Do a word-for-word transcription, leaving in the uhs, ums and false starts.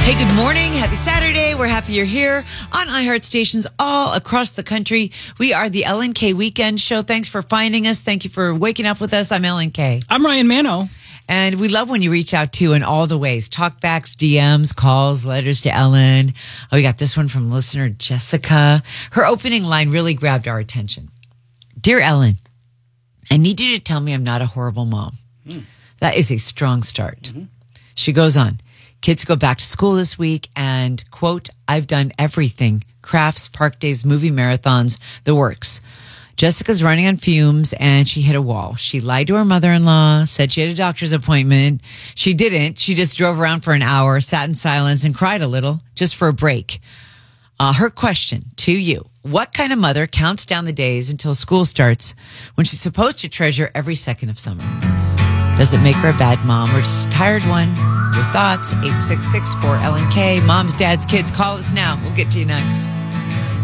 Hey, good morning. Happy Saturday. We're happy you're here on iHeart stations all across the country. We are the Ellen K Weekend Show. Thanks for finding us. Thank you for waking up with us. I'm Ellen K. I'm Ryan Mano. And we love when you reach out too in all the ways. Talkbacks, D Ms, calls, letters to Ellen. Oh, we got this one from listener Jessica. Her opening line really grabbed our attention. Dear Ellen, I need you to tell me I'm not a horrible mom. Mm. That is a strong start. Mm-hmm. She goes on. Kids go back to school this week and, quote, I've done everything. Crafts, park days, movie marathons, the works. Jessica's running on fumes and she hit a wall. She lied to her mother-in-law, said she had a doctor's appointment. She didn't. She just drove around for an hour, sat in silence and cried a little just for a break. Uh, her question to you, what kind of mother counts down the days until school starts when she's supposed to treasure every second of summer? Does it make her a bad mom or just a tired one? Your thoughts, eight six six four L N K. Moms, dads, kids, call us now. We'll get to you next.